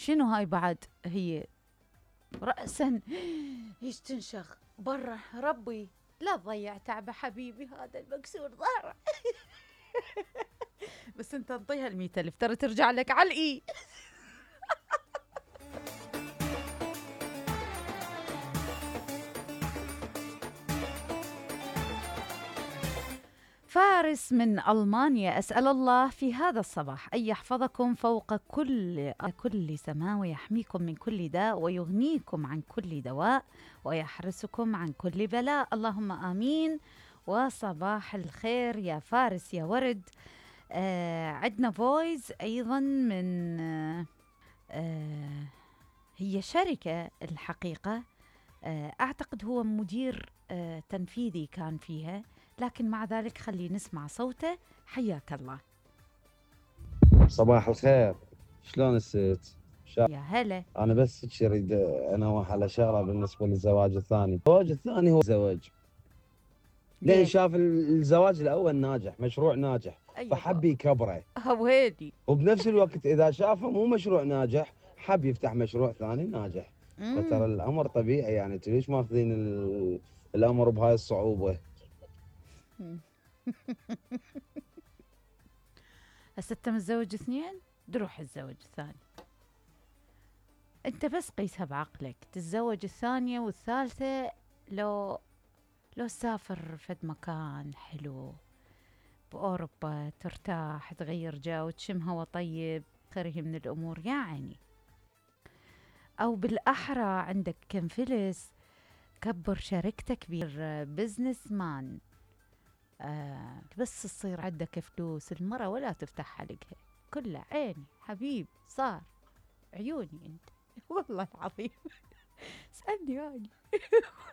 شنو هاي بعد هي رأسا ايش تنشغ برا ربي. لا تضيع تعبه حبيبي هذا المكسور ظهره. بس انت انطيها 100,000 ترى ترجع لك علقي. فارس من ألمانيا، أسأل الله في هذا الصباح أن يحفظكم فوق كل سماء، ويحميكم من كل داء، ويغنيكم عن كل دواء، ويحرسكم عن كل بلاء، اللهم آمين. وصباح الخير يا فارس يا ورد. عندنا فويس أيضا من هي شركة الحقيقة، أعتقد هو مدير تنفيذي كان فيها، لكن مع ذلك خلي نسمع صوته. حياك الله. صباح الخير، شلون الست؟ يا هلا. أنا بس هيك أريد أنوه على شغلة بالنسبة للزواج الثاني. الزواج الثاني هو زواج، لأن ليش؟ شاف الزواج الأول ناجح، مشروع ناجح، أيوة فحب يكبره، هويدي. وبنفس الوقت إذا شافه مو مشروع ناجح حب يفتح مشروع ثاني ناجح. فترى الأمر طبيعي، يعني أنتوا ليش ماخذين الأمر بهاي الصعوبة؟ هسه انت متزوج اثنين، تروح الزوج الثاني. انت بس قيسها بعقلك، تتزوج الثانية والثالثة لو سافر فد مكان حلو بأوروبا، ترتاح تغير جو تشم هوا طيب خيره من الأمور يعني. أو بالأحرى عندك كم فلس، كبر شركتك، كبير بزنس مان. بس تصير عندك فلوس المرة ولا تفتح حلقها، كلها عيني حبيب صار عيوني انت. والله العظيم. اسألني هاي.